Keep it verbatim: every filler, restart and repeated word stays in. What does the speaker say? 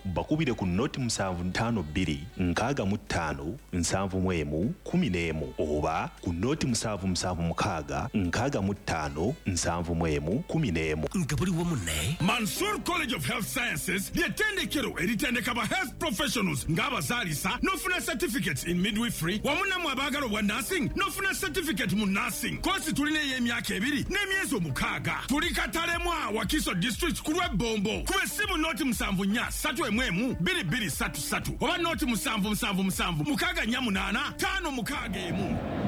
bakubire ku noti musanvu ttaano bbiri nkaaga mu ttaano nsanvu mu emu kumi n'emu oba ku noti musanvu musanvu mukaaga nkaaga mu ttaano nsanvu mu emu kumi n'emu. Nga buli wamu ne Mansour College of Health Sciences ly'ettendekero eritendeka ba health professionals ng'abazaalisa n'ofuna certificates in midwifery wamu nammwe abaagala obwa nursing n'ofuna certificate mu nursing. Koosi tulina ey'emyaka ebiri n'emyezi omukaaga. Tuli Katalemwa Wakiso district ku lw'ebbombo. Kuba essimu noti musanvu nnya ssatu emu emu bbiri bbiri ssatu ssatu oba noti musanvu musanvu musanvu mukaaga nnya munaana ttaano mukaaga emu.